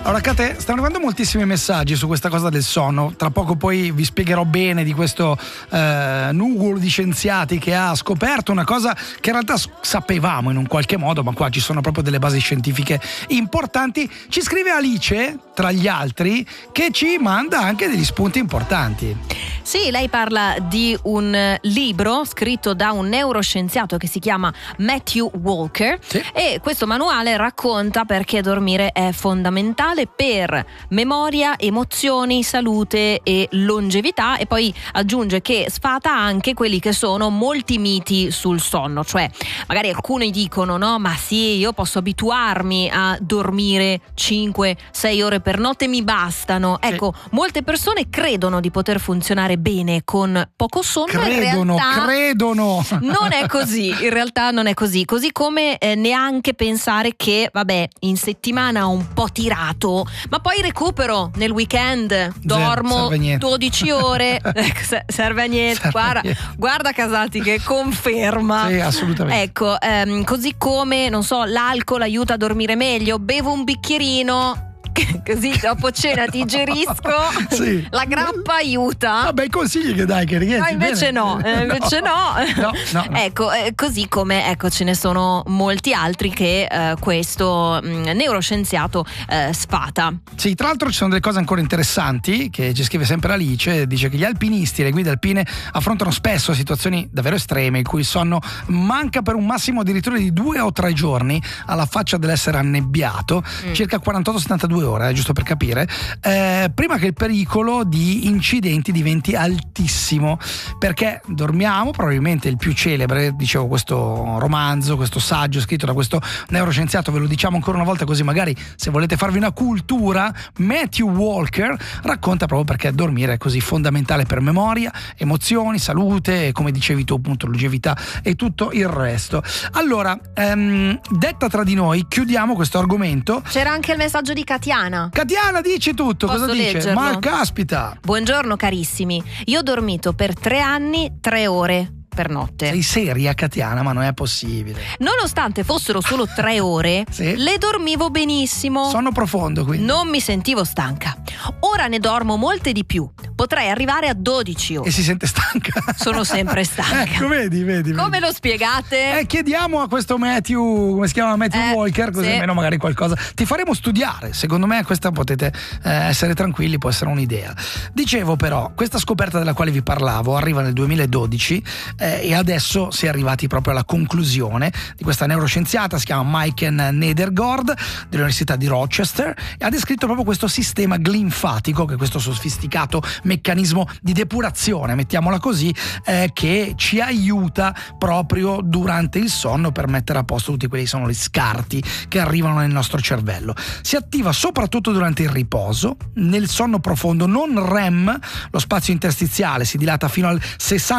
Allora Kate, stanno arrivando moltissimi messaggi su questa cosa del sonno. Tra poco poi vi spiegherò bene di questo nugolo di scienziati che ha scoperto una cosa che in realtà sapevamo in un qualche modo, ma qua ci sono proprio delle basi scientifiche importanti. Ci scrive Alice, tra gli altri, che ci manda anche degli spunti importanti. Sì, lei parla di un libro scritto da un neuroscienziato che si chiama Matthew Walker, sì. E questo manuale racconta perché dormire è fondamentale per memoria, emozioni, salute e longevità, e poi aggiunge che sfata anche quelli che sono molti miti sul sonno. Cioè magari alcuni dicono no, ma sì, io posso abituarmi a dormire 5-6 ore per notte, mi bastano. Sì. Ecco, molte persone credono di poter funzionare bene con poco sonno. Credono. Non è così, in realtà non è così. Così come neanche pensare che vabbè, in settimana ho un po' tirato, ma poi recupero nel weekend, dormo 12 ore. Serve a niente. Guarda Casati che conferma. Sì, assolutamente. Ecco, così come non so, l'alcol aiuta a dormire meglio, bevo un bicchierino così dopo cena digerisco. Sì. La grappa aiuta. Vabbè, i consigli che dai, che rientri. No, invece bene. no. No. Ecco, così come ce ne sono molti altri che questo neuroscienziato sfata. Sì, tra l'altro ci sono delle cose ancora interessanti che ci scrive sempre Alice. Dice che gli alpinisti e le guide alpine affrontano spesso situazioni davvero estreme in cui il sonno manca per un massimo addirittura di 2 o 3 giorni, alla faccia dell'essere annebbiato, circa 48-72 ore, giusto per capire, prima che il pericolo di incidenti diventi altissimo, perché dormiamo, probabilmente il più celebre, dicevo, questo romanzo, questo saggio scritto da questo neuroscienziato, ve lo diciamo ancora una volta così magari se volete farvi una cultura. Matthew Walker racconta proprio perché dormire è così fondamentale per memoria, emozioni, salute e, come dicevi tu, appunto, longevità e tutto il resto. Allora, detta tra di noi, chiudiamo questo argomento. C'era anche il messaggio di Katiana, dici tutto. Posso cosa dice? Leggerlo? Ma caspita! Buongiorno carissimi, io ho dormito per 3 anni 3 ore per notte. Sei seria, Katiana? Ma non è possibile. Nonostante fossero solo 3 ore, sì, le dormivo benissimo. Sonno profondo, quindi. Non mi sentivo stanca. Ora ne dormo molte di più. Potrei arrivare a 12 ore. E si sente stanca? Sono sempre stanca. Ecco, vedi. Come lo spiegate? Chiediamo a questo Matthew, come si chiama? Matthew Walker, così sì, almeno magari qualcosa. Ti faremo studiare. Secondo me questa potete essere tranquilli, può essere un'idea. Dicevo però, questa scoperta della quale vi parlavo arriva nel 2012 e adesso si è arrivati proprio alla conclusione di questa neuroscienziata. Si chiama Maiken Nedergaard dell'Università di Rochester e ha descritto proprio questo sistema glinfatico, che è questo sofisticato meccanismo di depurazione, mettiamola così, che ci aiuta proprio durante il sonno per mettere a posto tutti quelli che sono gli scarti che arrivano nel nostro cervello. Si attiva soprattutto durante il riposo, nel sonno profondo non REM, lo spazio interstiziale si dilata fino al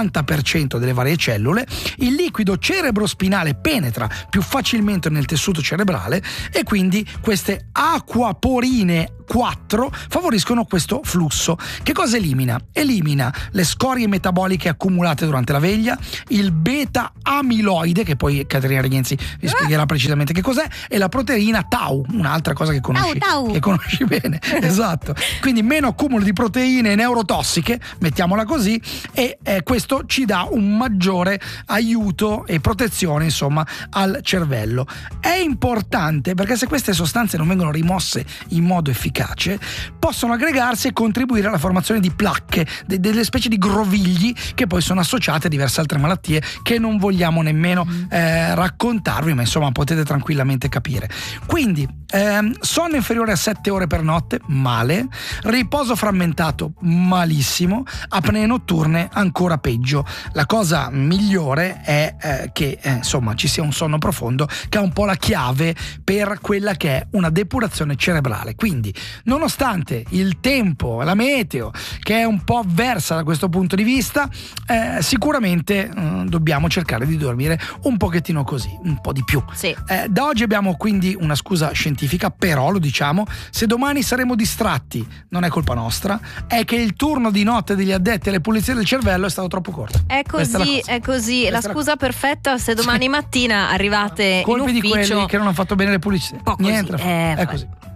60% delle varie cellule, il liquido cerebrospinale penetra più facilmente nel tessuto cerebrale e quindi queste acquaporine 4 favoriscono questo flusso. Che cosa elimina? Elimina le scorie metaboliche accumulate durante la veglia, il beta amiloide, che poi Caterina Regenzi vi spiegherà precisamente che cos'è, e la proteina tau, un'altra cosa che conosci, che conosci bene. Esatto. Quindi meno accumulo di proteine neurotossiche, mettiamola così, e questo ci dà un maggiore aiuto e protezione, insomma, al cervello. È importante perché se queste sostanze non vengono rimosse in modo efficace possono aggregarsi e contribuire alla formazione di placche, delle specie di grovigli che poi sono associate a diverse altre malattie che non vogliamo nemmeno raccontarvi, ma insomma potete tranquillamente capire. Quindi sonno inferiore a 7 ore per notte, male. Riposo frammentato, malissimo. Apnee notturne, ancora peggio. La cosa migliore è che insomma ci sia un sonno profondo, che è un po' la chiave per quella che è una depurazione cerebrale. Quindi nonostante il tempo, la meteo che è un po' avversa da questo punto di vista, sicuramente dobbiamo cercare di dormire un pochettino così, un po' di più. Sì. Da oggi abbiamo quindi una scusa scientifica, però lo diciamo, se domani saremo distratti non è colpa nostra, è che il turno di notte degli addetti alle pulizie del cervello è stato troppo corto. È così, è così. La scusa perfetta se domani mattina arrivati colpi in ufficio di quelli che non hanno fatto bene le pulizie. Niente, è così.